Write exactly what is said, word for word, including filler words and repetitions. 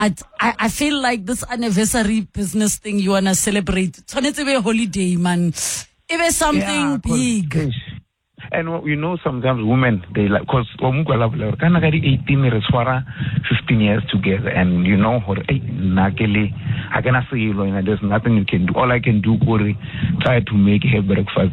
I, I, I feel like this anniversary business thing you wanna celebrate. It's a holiday, man. It was something Yeah, 'cause, big. ish. And you know, sometimes women, they like, because eighteen fifteen years together, and you know, I cannot say, there's nothing you can do. All I can do is try to make her breakfast.